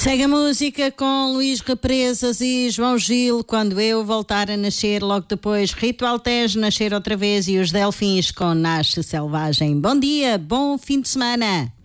Segue a música com Luís Represas e João Gil, Quando Eu Voltar a Nascer. Logo depois, Ritual Tejo, Nascer Outra Vez, e os Delfins com Nasce Selvagem. Bom dia, bom fim de semana.